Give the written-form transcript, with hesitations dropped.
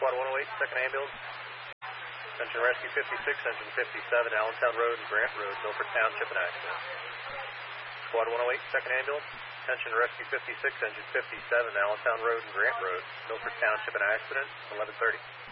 Squad 108, second ambulance. Attention Rescue 56, engine 57, Allentown Road and Grant Road, Milford Township, an accident. Squad 108, second ambulance. Attention Rescue 56, engine 57, Allentown Road and Grant Road, Milford Township, an accident, 11:30.